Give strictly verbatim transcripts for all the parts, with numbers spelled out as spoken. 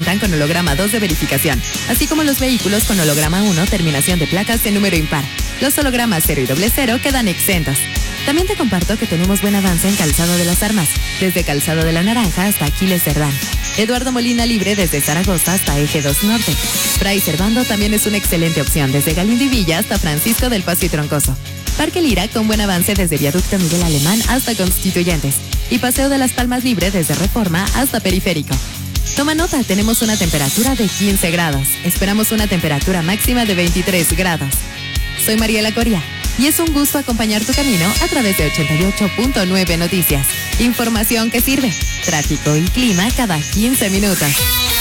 cuentan con holograma dos de verificación, así como los vehículos con holograma uno, terminación de placas de número impar. Los hologramas cero y doble cero quedan exentos. También te comparto que tenemos buen avance en Calzado de las Armas, desde Calzado de la Naranja hasta Aquiles Cerdán. Eduardo Molina Libre desde Zaragoza hasta Eje dos Norte. Fray Servando también es una excelente opción desde Galindo y Villa hasta Francisco del Paso y Troncoso. Parque Lira con buen avance desde Viaducto Miguel Alemán hasta Constituyentes. Y Paseo de las Palmas Libre desde Reforma hasta Periférico. Toma nota, tenemos una temperatura de quince grados. Esperamos una temperatura máxima de veintitrés grados. Soy Mariela Coria y es un gusto acompañar tu camino a través de ochenta y ocho punto nueve Noticias. Información que sirve. Tráfico y clima cada quince minutos.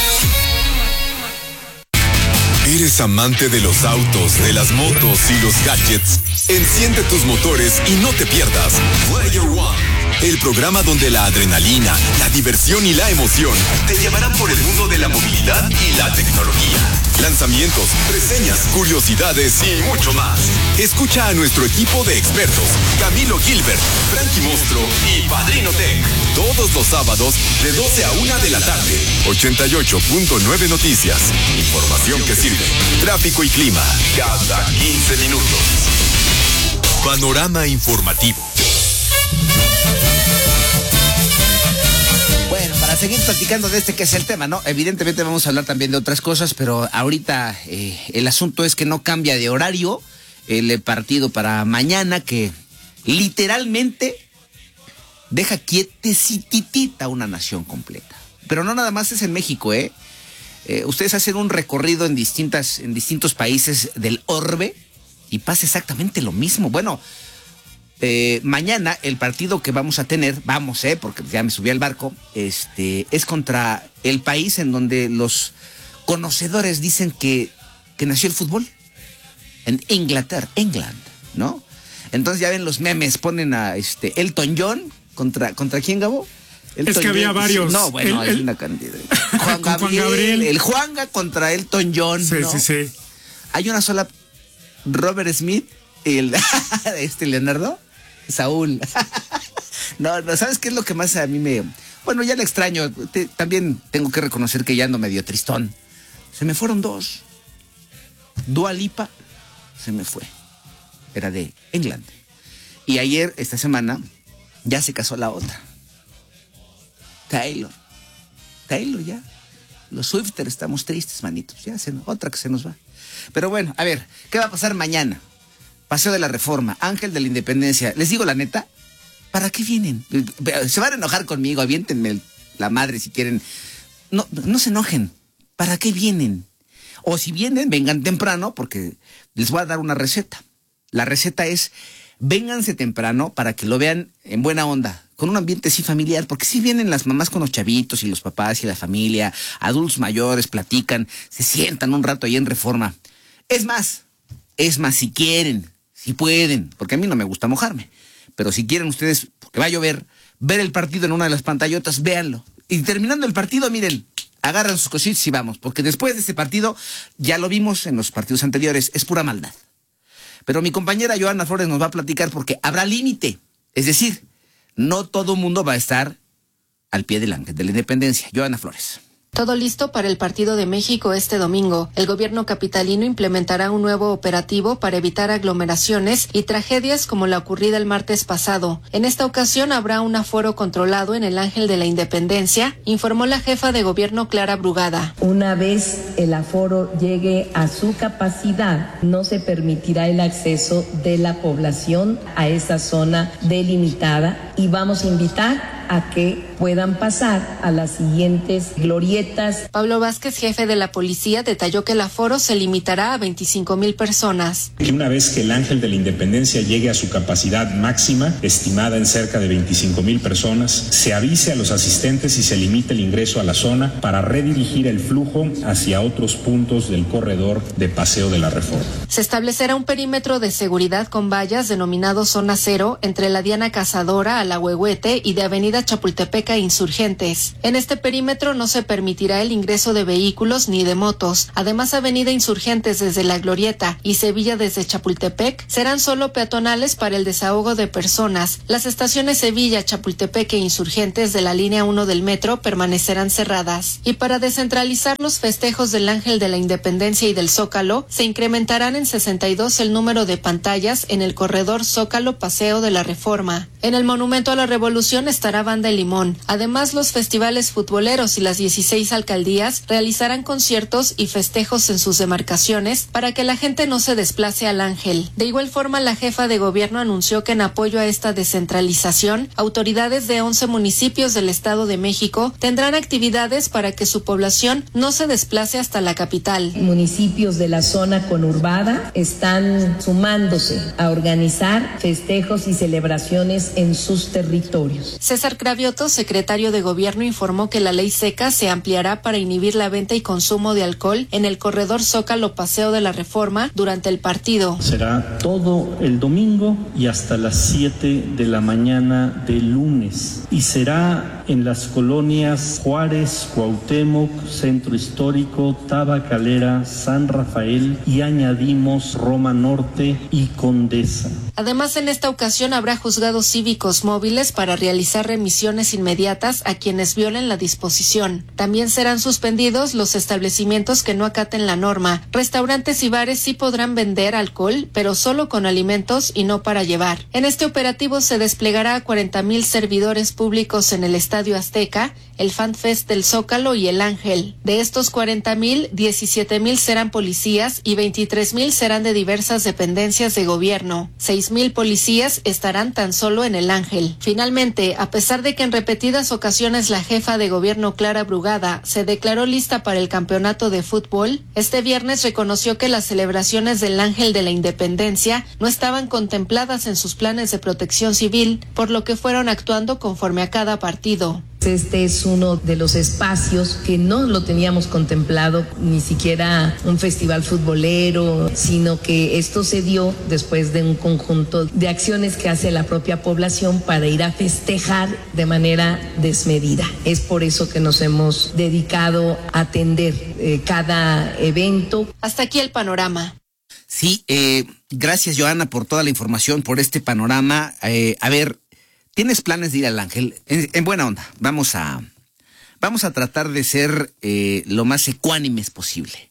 ¿Eres amante de los autos, de las motos y los gadgets? Enciende tus motores y no te pierdas Player One, el programa donde la adrenalina, la diversión y la emoción te llevarán por el mundo de la movilidad y la tecnología. Lanzamientos, reseñas, curiosidades y mucho más. Escucha a nuestro equipo de expertos, Camilo Gilbert, Frankie Monstro y Padrino Tech, todos los sábados de doce a una de la tarde. ochenta y ocho punto nueve Noticias. Información que sirve. Tráfico y clima cada quince minutos. Panorama informativo. Bueno, para seguir platicando de este que es el tema, ¿no? Evidentemente vamos a hablar también de otras cosas, pero ahorita eh, el asunto es que no cambia de horario el partido para mañana, que literalmente deja quietecitita una nación completa. Pero no nada más es en México, ¿eh? eh ustedes hacen un recorrido en distintas, en distintos países del orbe y pasa exactamente lo mismo. Bueno, Eh, mañana el partido que vamos a tener, vamos, eh, porque ya me subí al barco, este, es contra el país en donde los conocedores dicen que, que nació el fútbol, en Inglaterra, England, ¿no? Entonces ya ven los memes, ponen a este Elton John contra, ¿contra quién, Gabo? Elton es que había John, varios. No, bueno, el, hay el... una cantidad. Juan Gabriel, Juan Gabriel. El Juanga contra Elton John, sí, ¿no? sí, sí. Hay una sola, Robert Smith, el este Leonardo. Saúl. No, no, ¿sabes qué es lo que más a mí me... Bueno, ya le extraño. Te, también tengo que reconocer que ya ando medio tristón. Se me fueron dos. Dua Lipa se me fue. Era de England. Y ayer, esta semana, ya se casó la otra. Taylor. Taylor ya. Los Swifters estamos tristes, manitos. Ya, se, otra que se nos va. Pero bueno, a ver, ¿qué va a pasar mañana? Paseo de la Reforma, Ángel de la Independencia. Les digo la neta, ¿para qué vienen? Se van a enojar conmigo, aviéntenme el, la madre si quieren. No, no se enojen. ¿Para qué vienen? O si vienen, vengan temprano, porque les voy a dar una receta. La receta es, vénganse temprano para que lo vean en buena onda, con un ambiente sí familiar, porque si vienen las mamás con los chavitos y los papás y la familia, adultos mayores, platican, se sientan un rato ahí en Reforma. Es más, es más, si quieren, si pueden, porque a mí no me gusta mojarme, pero si quieren ustedes, porque va a llover, ver el partido en una de las pantallotas, véanlo. Y terminando el partido, miren, agarran sus cositas y vamos, porque después de este partido, ya lo vimos en los partidos anteriores, es pura maldad. Pero mi compañera Joana Flores nos va a platicar porque habrá límite, es decir, no todo el mundo va a estar al pie del Ángel de la Independencia. Joana Flores. Todo listo para el partido de México este domingo. El gobierno capitalino implementará un nuevo operativo para evitar aglomeraciones y tragedias como la ocurrida el martes pasado. En esta ocasión habrá un aforo controlado en el Ángel de la Independencia, informó la jefa de gobierno Clara Brugada. Una vez el aforo llegue a su capacidad, no se permitirá el acceso de la población a esa zona delimitada y vamos a invitar a que puedan pasar a las siguientes glorietas. Pablo Vázquez, jefe de la policía, detalló que el aforo se limitará a veinticinco mil personas. Que una vez que el Ángel de la Independencia llegue a su capacidad máxima, estimada en cerca de veinticinco mil personas, se avise a los asistentes y se limite el ingreso a la zona para redirigir el flujo hacia otros puntos del corredor de Paseo de la Reforma. Se establecerá un perímetro de seguridad con vallas denominado Zona Cero entre la Diana Cazadora, Alahuehuete y de Avenida avenida Chapultepec a Insurgentes. En este perímetro no se permitirá el ingreso de vehículos ni de motos. Además, avenida Insurgentes desde La Glorieta y Sevilla desde Chapultepec serán solo peatonales para el desahogo de personas. Las estaciones Sevilla, Chapultepec e Insurgentes de la línea uno del metro permanecerán cerradas. Y para descentralizar los festejos del Ángel de la Independencia y del Zócalo, se incrementarán en sesenta y dos el número de pantallas en el corredor Zócalo Paseo de la Reforma. En el Monumento a la Revolución estará Banda El Limón. Además, los festivales futboleros y las dieciséis alcaldías realizarán conciertos y festejos en sus demarcaciones para que la gente no se desplace al Ángel. De igual forma, la jefa de gobierno anunció que en apoyo a esta descentralización, autoridades de once municipios del Estado de México tendrán actividades para que su población no se desplace hasta la capital. Municipios de la zona conurbada están sumándose a organizar festejos y celebraciones en sus territorios. César Cravioto, secretario de Gobierno, informó que la ley seca se ampliará para inhibir la venta y consumo de alcohol en el corredor Zócalo Paseo de la Reforma durante el partido. Será todo el domingo y hasta las siete de la mañana del lunes y será en las colonias Juárez, Cuauhtémoc, Centro Histórico, Tabacalera, San Rafael y añadimos Roma Norte y Condesa. Además, en esta ocasión habrá juzgados cívicos móviles para realizar remisiones inmediatas a quienes violen la disposición. También serán suspendidos los establecimientos que no acaten la norma. Restaurantes y bares sí podrán vender alcohol, pero solo con alimentos y no para llevar. En este operativo se desplegará a cuarenta mil servidores públicos en el Estadio Azteca, el FanFest del Zócalo y el Ángel. De estos cuarenta mil, diecisiete mil serán policías y veintitrés mil serán de diversas dependencias de gobierno. seis mil policías estarán tan solo en el Ángel. Finalmente, a pesar de que en repetidas ocasiones la jefa de gobierno Clara Brugada se declaró lista para el campeonato de fútbol, este viernes reconoció que las celebraciones del Ángel de la Independencia no estaban contempladas en sus planes de protección civil, por lo que fueron actuando conforme a cada partido. Este es uno de los espacios que no lo teníamos contemplado, ni siquiera un festival futbolero, sino que esto se dio después de un conjunto de acciones que hace la propia población para ir a festejar de manera desmedida. Es por eso que nos hemos dedicado a atender eh, cada evento. Hasta aquí el panorama. Sí, eh, gracias Joana por toda la información, por este panorama. Eh, a ver, ¿tienes planes de ir al Ángel? En, en buena onda, vamos a, vamos a tratar de ser eh, lo más ecuánimes posible.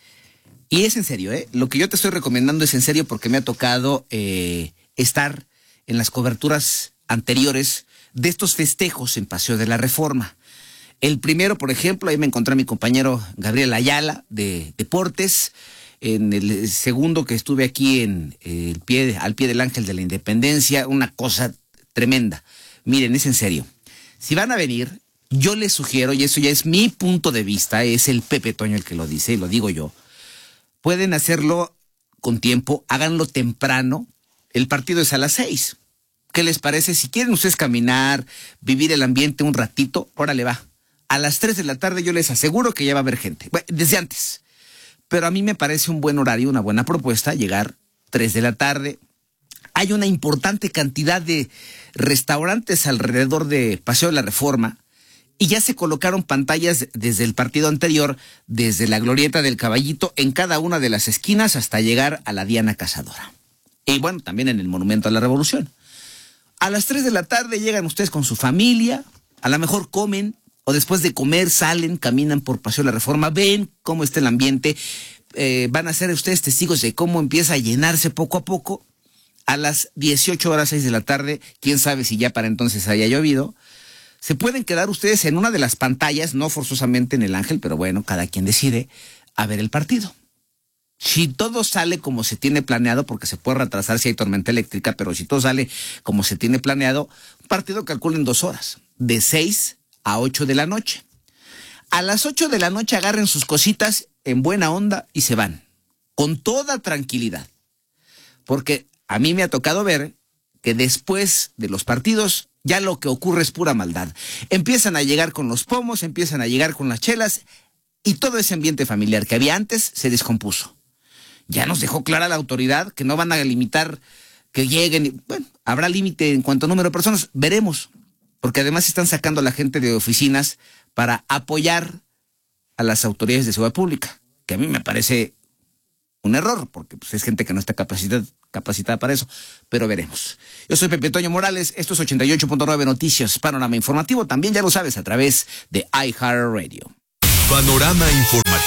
Y es en serio, ¿eh? Lo que yo te estoy recomendando es en serio porque me ha tocado eh, estar en las coberturas anteriores de estos festejos en Paseo de la Reforma. El primero, por ejemplo, ahí me encontré a mi compañero Gabriel Ayala de Deportes. En el segundo que estuve aquí en el pie, al pie del Ángel de la Independencia, una cosa tremenda. Miren, es en serio. Si van a venir, yo les sugiero, y eso ya es mi punto de vista, es el Pepe Toño el que lo dice, y lo digo yo. Pueden hacerlo con tiempo, háganlo temprano. El partido es a las seis. ¿Qué les parece? Si quieren ustedes caminar, vivir el ambiente un ratito, órale va. A las tres de la tarde yo les aseguro que ya va a haber gente. Bueno, desde antes. Pero a mí me parece un buen horario, una buena propuesta, llegar tres de la tarde. Hay una importante cantidad de restaurantes alrededor de Paseo de la Reforma y ya se colocaron pantallas desde el partido anterior, desde la Glorieta del Caballito, en cada una de las esquinas hasta llegar a la Diana Cazadora. Y bueno, también en el Monumento a la Revolución. A las tres de la tarde llegan ustedes con su familia, a lo mejor comen, o después de comer salen, caminan por Paseo de la Reforma, ven cómo está el ambiente, eh, van a ser ustedes testigos de cómo empieza a llenarse poco a poco. A las dieciocho horas, seis de la tarde, quién sabe si ya para entonces haya llovido, se pueden quedar ustedes en una de las pantallas, no forzosamente en el Ángel, pero bueno, cada quien decide, a ver el partido. Si todo sale como se tiene planeado, porque se puede retrasar si hay tormenta eléctrica, pero si todo sale como se tiene planeado, un partido calculen dos horas, de seis a ocho de la noche. A las ocho de la noche agarren sus cositas en buena onda y se van, con toda tranquilidad. Porque a mí me ha tocado ver que después de los partidos ya lo que ocurre es pura maldad. Empiezan a llegar con los pomos, empiezan a llegar con las chelas y todo ese ambiente familiar que había antes se descompuso. Ya nos dejó clara la autoridad que no van a limitar que lleguen. Bueno, habrá límite en cuanto a número de personas, veremos. porque además están sacando a la gente de oficinas para apoyar a las autoridades de seguridad pública, que a mí me parece un error, porque pues, es gente que no está capacitada, capacitada para eso, pero veremos. Yo soy Pepe Toño Morales, esto es ochenta y ocho punto nueve Noticias, Panorama Informativo, también ya lo sabes, a través de iHeartRadio. Panorama Informativo.